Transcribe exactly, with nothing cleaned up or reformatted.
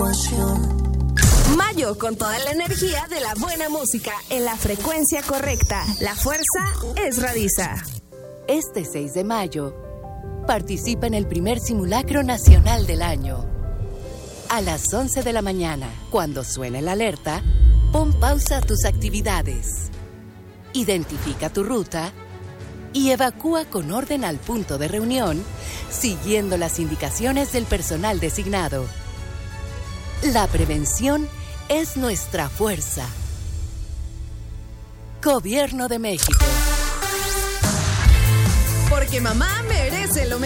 ecuación. Mayo con toda la energía de la buena música en la frecuencia correcta. La fuerza es Radiza. Este seis de mayo, participa en el primer simulacro nacional del año. A las once de la mañana, cuando suene la alerta, pon pausa a tus actividades. Identifica tu ruta y evacúa con orden al punto de reunión, siguiendo las indicaciones del personal designado. La prevención es nuestra fuerza. Gobierno de México. Porque mamá merece lo mejor.